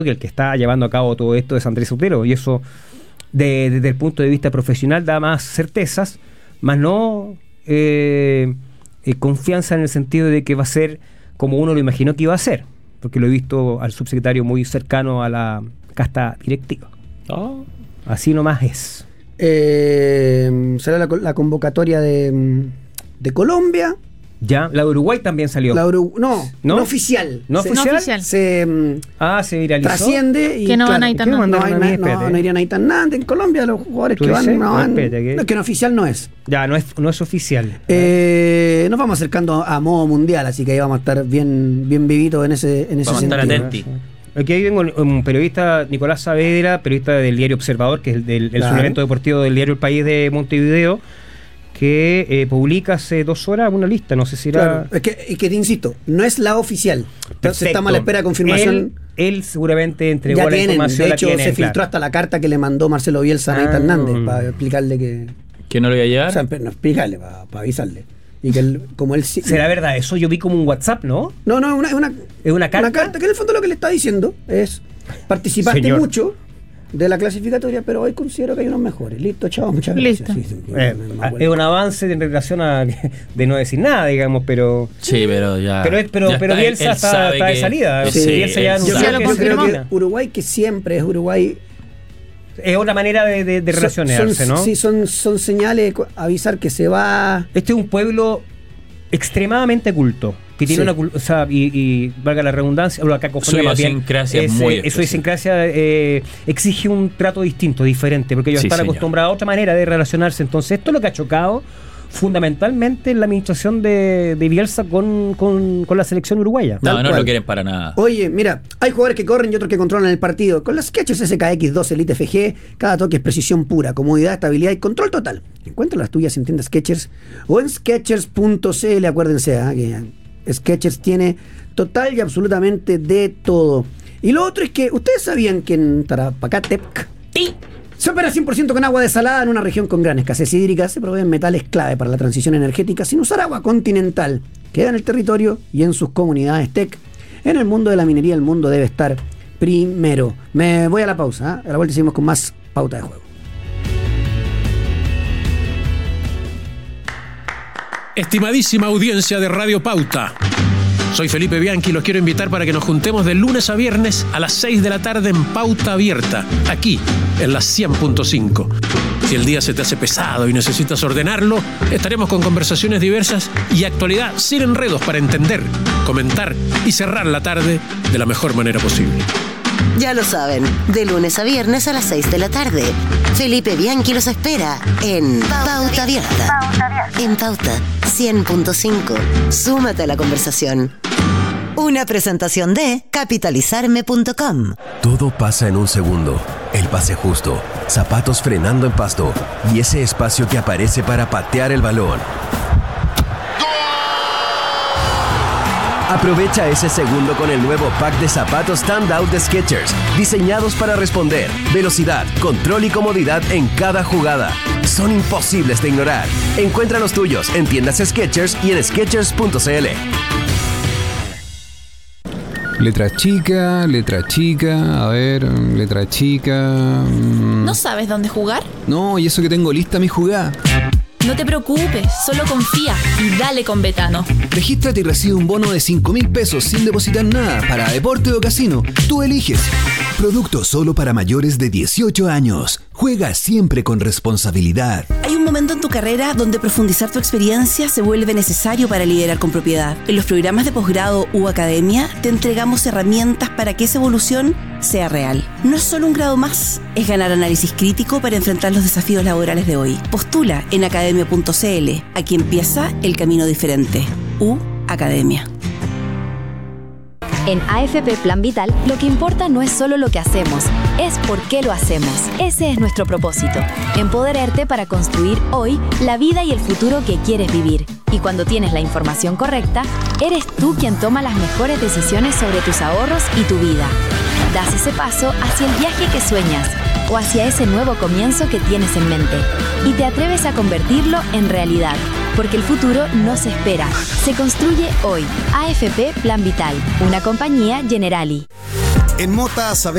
que el que está llevando a cabo todo esto es Andrés Otero, y eso desde el punto de vista profesional da más certezas, más no confianza en el sentido de que va a ser como uno lo imaginó que iba a ser, porque lo he visto al subsecretario muy cercano a la casta directiva. Así nomás es. Será la convocatoria de Colombia. Ya, la de Uruguay también salió. No oficial. ¿No oficial? Se viralizó. Trasciende y que no van a ir tan no irían ahí tan nada. En Colombia los jugadores que van no van. Es que no oficial no es. Ya, no es oficial. Nos vamos acercando a modo mundial, así que ahí vamos a estar bien vivitos en ese vamos sentido. Vamos a estar atentos. Aquí hay un periodista, Nicolás Saavedra, periodista del diario Observador, que es el suplemento deportivo del diario El País de Montevideo, que publica hace 2 horas una lista, no sé si era... Claro, es que te insisto, no es la oficial. Entonces estamos a la espera de confirmación. Él seguramente entregó la información. De hecho, se filtró hasta la carta que le mandó Marcelo Bielsa a Nathan Hernández para explicarle que no lo iba a llevar. O sea, no, explicarle, para avisarle. Y que él, como él... ¿Será verdad eso? Yo vi como un WhatsApp, ¿no? No, es una carta. Una carta que en el fondo lo que le está diciendo es: participaste mucho de la clasificatoria, pero hoy considero que hay unos mejores. Listo, chao, muchas gracias. Es un avance en relación a de no decir nada, digamos, pero... Sí, pero ya... Pero Bielsa está de salida. Bielsa ya yo creo que Uruguay, que siempre es Uruguay... Es otra manera de relacionarse, ¿no? Sí, son señales, avisar que se va... Este es un pueblo extremadamente culto, que tiene una cultura, o sea, y valga la redundancia, la cacofonía más bien, su idiosincrasia exige un trato distinto, diferente, porque ellos están acostumbrados a otra manera de relacionarse. Entonces esto es lo que ha chocado fundamentalmente en la administración de Bielsa con la selección uruguaya. No lo quieren para nada. Oye, mira, hay jugadores que corren y otros que controlan el partido. Con las Skechers SKX2 Elite FG, cada toque es precisión pura, comodidad, estabilidad y control total. Encuentra las tuyas en tiendas Skechers o en Skechers.cl. Acuérdense que Skechers tiene total y absolutamente de todo. Y lo otro es que ustedes sabían que en Tarapacatepec se opera 100% con agua desalada en una región con gran escasez hídrica. Se proveen metales clave para la transición energética sin usar agua continental. Queda en el territorio y en sus comunidades TEC. En el mundo de la minería, el mundo debe estar primero. Me voy a la pausa. A la vuelta seguimos con más Pauta de Juego. Estimadísima audiencia de Radio Pauta, soy Felipe Bianchi y los quiero invitar para que nos juntemos de lunes a viernes a las 6 de la tarde en Pauta Abierta, aquí en la 100.5. Si el día se te hace pesado y necesitas ordenarlo, estaremos con conversaciones diversas y actualidad sin enredos para entender, comentar y cerrar la tarde de la mejor manera posible. Ya lo saben, de lunes a viernes a las 6 de la tarde. Felipe Bianchi los espera en Pauta Abierta. En Pauta 100.5. Súmate a la conversación. Una presentación de capitalizarme.com. Todo pasa en un segundo. El pase justo, zapatos frenando en pasto y ese espacio que aparece para patear el balón. Aprovecha ese segundo con el nuevo pack de zapatos Standout de Skechers, diseñados para responder, velocidad, control y comodidad en cada jugada. Son imposibles de ignorar. Encuentra los tuyos en tiendas Skechers y en Skechers.cl. Letra chica, a ver, letra chica... ¿No sabes dónde jugar? No, y eso que tengo lista mi jugada. No te preocupes, solo confía y dale con Betano. Regístrate y recibe un bono de 5.000 pesos sin depositar nada para deporte o casino. Tú eliges. Producto solo para mayores de 18 años. Juega siempre con responsabilidad. Hay un momento en tu carrera donde profundizar tu experiencia se vuelve necesario para liderar con propiedad. En los programas de posgrado u academia te entregamos herramientas para que esa evolución sea real. No es solo un grado más, es ganar análisis crítico para enfrentar los desafíos laborales de hoy. Postula en academia.cl. Aquí empieza el camino diferente. Academia. En AFP Plan Vital, lo que importa no es solo lo que hacemos, es por qué lo hacemos. Ese es nuestro propósito, empoderarte para construir hoy la vida y el futuro que quieres vivir. Y cuando tienes la información correcta, eres tú quien toma las mejores decisiones sobre tus ahorros y tu vida. Das ese paso hacia el viaje que sueñas o hacia ese nuevo comienzo que tienes en mente y te atreves a convertirlo en realidad. Porque el futuro no se espera, se construye hoy. AFP Plan Vital, una compañía Generali. En Mota sabemos